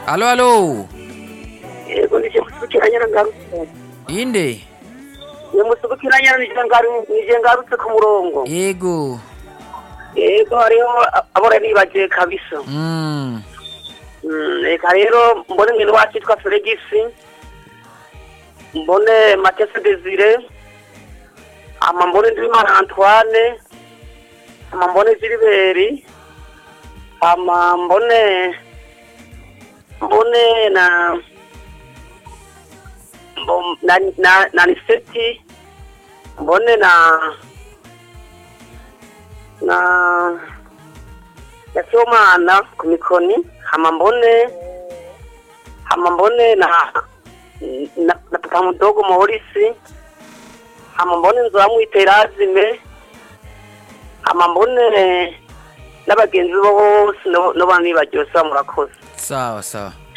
Alo, alo. Yego nije musubikira nyarangarutse. Inde? Ye musubikira nije ngarutse ku murongo. Yego. Yego hariho abora nibaje kabisa. Reka rero mbone mwene wacu yitwa Feregisi, mbone Matese Desire, ama mbone Ndimana Antoine, ama mbone Gilbert, ama mbone na Niseti, mbone na Yasomana ku Mikoni, hama mbone na papa mudogo Maurice, hama mbone nzamu iterazime, hama mbone n'abagenzi bose no bani baryosa murakoze. Sawa sawa.